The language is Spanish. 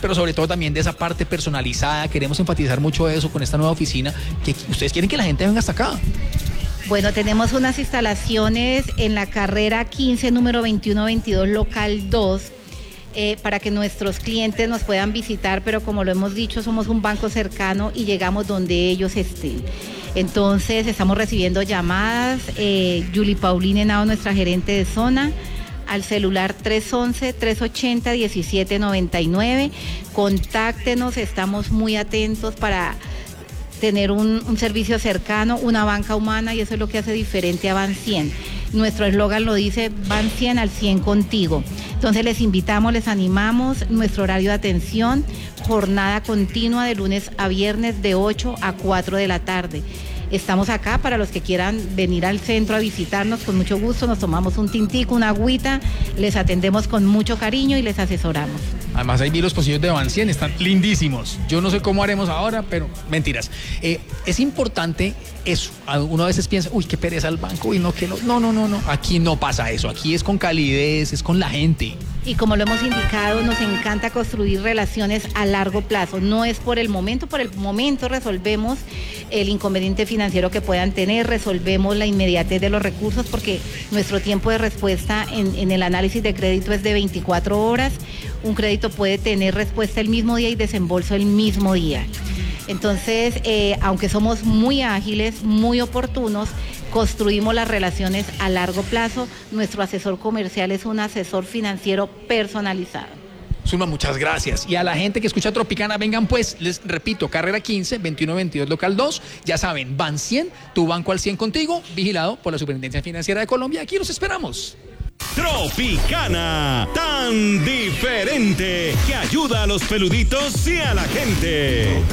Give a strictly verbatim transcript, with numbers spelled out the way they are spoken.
pero sobre todo también de esa parte personalizada. Queremos enfatizar mucho eso con esta nueva oficina, que ustedes quieren que la gente venga hasta acá. Bueno, tenemos unas instalaciones en la carrera quince, número veintiuno veintidós, local dos, eh, para que nuestros clientes nos puedan visitar, pero como lo hemos dicho, somos un banco cercano y llegamos donde ellos estén. Entonces, estamos recibiendo llamadas. eh, Julie Paulina Henao, nuestra gerente de zona, al celular tres once, tres ochenta, diecisiete noventa y nueve. Contáctenos, estamos muy atentos para tener un, un servicio cercano, una banca humana, y eso es lo que hace diferente a Ban cien. Nuestro eslogan lo dice: Ban cien al cien contigo. Entonces les invitamos, les animamos. Nuestro horario de atención, jornada continua de lunes a viernes de ocho a cuatro de la tarde. Estamos acá para los que quieran venir al centro a visitarnos, con mucho gusto. Nos tomamos un tintico, una agüita, les atendemos con mucho cariño y les asesoramos. Además, ahí vi los pasillos de Ban cien, están lindísimos. Yo no sé cómo haremos ahora, pero mentiras. Eh, es importante eso. Uno a veces piensa, uy, qué pereza el banco, y no, que no. No, no, no, no. Aquí no pasa eso. Aquí es con calidez, es con la gente. Y como lo hemos indicado, nos encanta construir relaciones a largo plazo. No es por el momento, por el momento resolvemos el inconveniente financiero que puedan tener, resolvemos la inmediatez de los recursos, porque nuestro tiempo de respuesta en, en el análisis de crédito es de veinticuatro horas. Un crédito puede tener respuesta el mismo día y desembolso el mismo día. Entonces, eh, aunque somos muy ágiles, muy oportunos, construimos las relaciones a largo plazo. Nuestro asesor comercial es un asesor financiero personalizado. Zulma, muchas gracias. Y a la gente que escucha Tropicana, vengan pues, les repito, carrera quince, veintiuno veintidós, local dos. Ya saben, Ban cien, tu banco al cien contigo, vigilado por la Superintendencia Financiera de Colombia. Aquí los esperamos. Tropicana, tan diferente, que ayuda a los peluditos y a la gente.